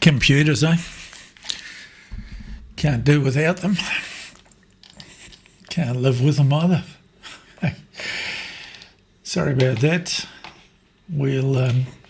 Computers, eh? Can't do without them. Can't live with them either. Sorry about that. We'll